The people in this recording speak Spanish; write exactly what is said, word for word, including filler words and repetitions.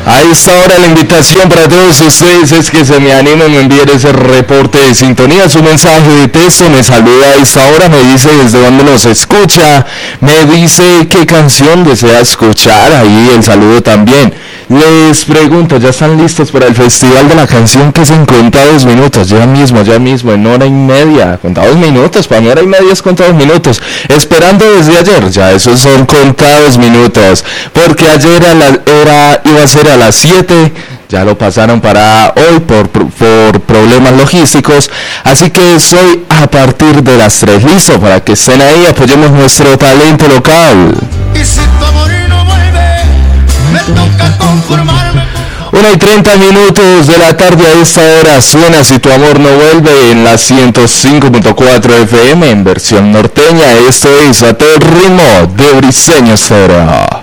A esta hora la invitación para todos ustedes es que se me animen a enviar ese reporte de sintonía, su mensaje de texto, me saluda a esta hora, me dice desde dónde nos escucha, me dice qué canción desea escuchar, ahí el saludo también. Les pregunto, ¿ya están listos para el Festival de la Canción que es en contados minutos? Ya mismo, ya mismo, en hora y media, contados minutos, para mí hora y media es contados minutos, esperando desde ayer, ya esos son contados minutos, porque ayer a la, era, iba a ser a las siete, ya lo pasaron para hoy por, por problemas logísticos, así que soy a partir de las tres, listo, para que estén ahí, apoyemos nuestro talento local. Y si tu amor no vuelve, me toca conformarme. Una y treinta minutos de la tarde a esta hora suena Si tu amor no vuelve en la ciento cinco punto cuatro F M en versión norteña. Esto es A todo ritmo de Briseño Stereo.